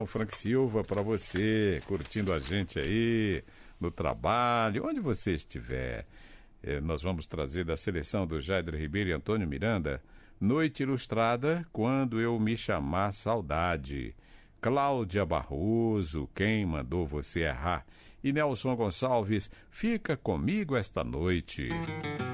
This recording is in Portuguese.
O Frank Silva para você, curtindo a gente aí no trabalho, onde você estiver. Nós vamos trazer da seleção do Jader Ribeiro e Antônio Miranda, Noite Ilustrada, Quando Eu Me Chamar Saudade. Cláudia Barroso, Quem Mandou Você Errar. E Nelson Gonçalves, Fica Comigo Esta Noite.